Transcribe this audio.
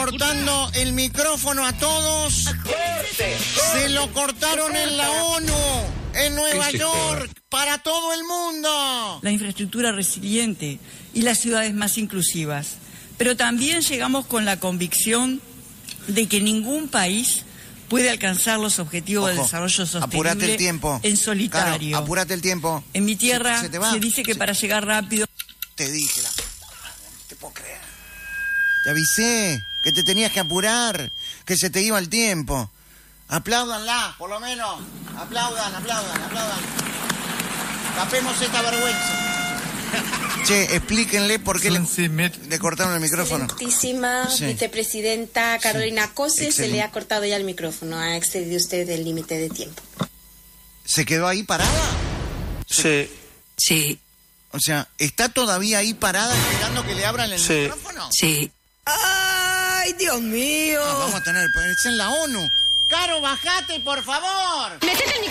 cortando el micrófono a todos. Se lo cortaron en la ONU, en Nueva York, para todo el mundo. La infraestructura resiliente y las ciudades más inclusivas. Pero también llegamos con la convicción de que ningún país puede alcanzar los objetivos del desarrollo sostenible apurate el tiempo. En solitario. Claro, apurate el tiempo. En mi tierra se dice que para llegar rápido... Te dije, no te puedo creer. Te avisé que te tenías que apurar, que se te iba el tiempo. Apláudanla, por lo menos. Aplaudan. Tapemos esta vergüenza. Che, explíquenle por qué le cortaron el micrófono. Excelentísima vicepresidenta Carolina Cose, se le ha cortado ya el micrófono. Ha excedido usted el límite de tiempo. ¿Se quedó ahí parada? Sí. O sea, ¿está todavía ahí parada esperando que le abran el micrófono? Sí. ¡Ay, Dios mío! Vamos a tener... Es en la ONU. ¡Caro, bajate, por favor! ¡Metete el micrófono!